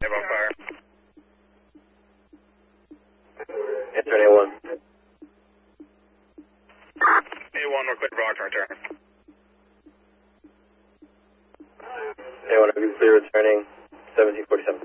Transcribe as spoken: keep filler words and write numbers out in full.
on fire. Answer A one. A one, we're clear for Oxford return. A one, are you clear returning seventeen forty-seven?